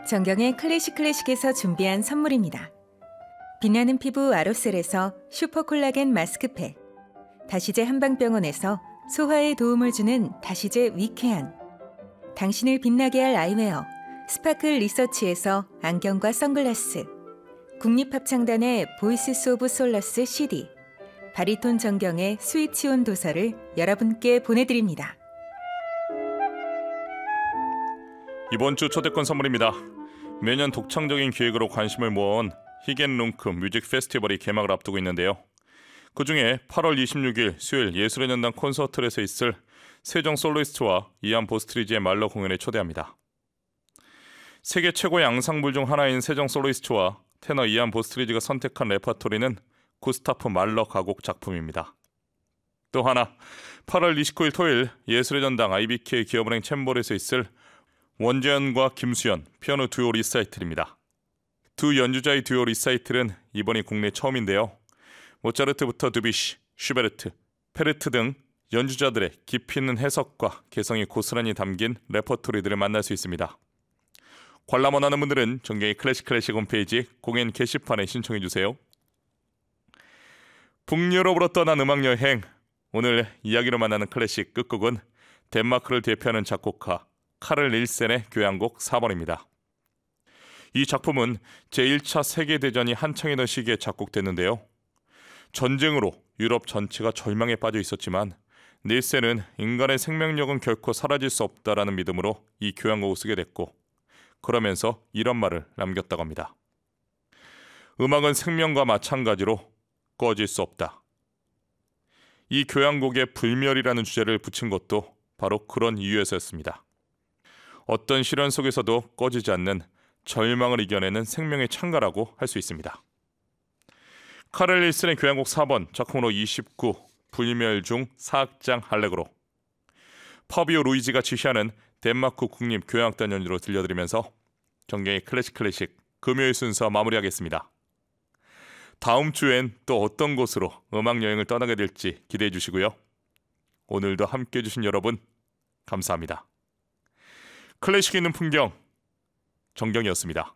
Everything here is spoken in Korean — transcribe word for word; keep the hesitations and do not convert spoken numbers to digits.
정경의 클래식 클래식에서 준비한 선물입니다. 빛나는 피부 아로셀에서 슈퍼콜라겐 마스크팩, 다시제 한방병원에서 소화에 도움을 주는 다시제 위쾌한, 당신을 빛나게 할 아이웨어 스파클 리서치에서 안경과 선글라스, 국립합창단의 보이스 오브 솔러스 씨디, 바리톤 정경의 스위치온 도서를 여러분께 보내드립니다. 이번 주 초대권 선물입니다. 매년 독창적인 기획으로 관심을 모아온 히겐룽크 뮤직 페스티벌이 개막을 앞두고 있는데요. 그중에 팔월 이십육일 수요일 예술의 전당 콘서트홀에서 있을 세종 솔로이스트와 이안 보스트리지의 말러 공연에 초대합니다. 세계 최고의 앙상블 중 하나인 세종 솔로이스트와 테너 이안 보스트리지가 선택한 레퍼토리는 구스타프 말러 가곡 작품입니다. 또 하나, 팔월 이십구일 토요일 예술의 전당 아이비케이 기업은행 챔버에서 있을 원재현과 김수현 피아노 듀오 리사이틀입니다. 두 연주자의 듀오 리사이틀은 이번이 국내 처음인데요. 모차르트부터 드뷔시, 슈베르트, 페르트 등 연주자들의 깊이 있는 해석과 개성이 고스란히 담긴 레퍼토리들을 만날 수 있습니다. 관람 원하는 분들은 정경의 클래식 클래식 홈페이지 공연 게시판에 신청해주세요. 북유럽으로 떠난 음악여행, 오늘 이야기로 만나는 클래식 끝곡은 덴마크를 대표하는 작곡가 카를 닐센의 교향곡 사 번입니다. 이 작품은 제일 차 세계대전이 한창이던 시기에 작곡됐는데요. 전쟁으로 유럽 전체가 절망에 빠져 있었지만 닐센은 인간의 생명력은 결코 사라질 수 없다라는 믿음으로 이 교향곡을 쓰게 됐고, 그러면서 이런 말을 남겼다고 합니다. 음악은 생명과 마찬가지로 꺼질 수 없다. 이 교향곡에 불멸이라는 주제를 붙인 것도 바로 그런 이유에서였습니다. 어떤 시련 속에서도 꺼지지 않는 절망을 이겨내는 생명의 창가라고 할 수 있습니다. 카를 닐센의 교향곡 사 번, 작품으로 이십구, 불멸 중 사 악장 할레그로, 파비오 루이지가 지휘하는 덴마크 국립 교향악단 연주로 들려드리면서 정경의 클래식 클래식 금요일 순서 마무리하겠습니다. 다음 주엔 또 어떤 곳으로 음악 여행을 떠나게 될지 기대해 주시고요. 오늘도 함께해 주신 여러분 감사합니다. 클래식 있는 풍경, 정경이었습니다.